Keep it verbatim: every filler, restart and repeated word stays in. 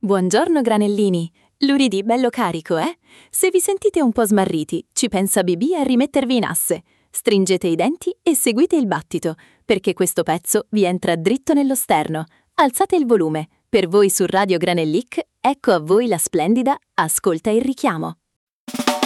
Buongiorno granellini! Lunedì bello carico, eh? Se vi sentite un po' smarriti, ci pensa B B a rimettervi in asse. Stringete i denti e seguite il battito, perché questo pezzo vi entra dritto nello sterno. Alzate il volume. Per voi su Radio Granellic, ecco a voi la splendida Ascolta il richiamo.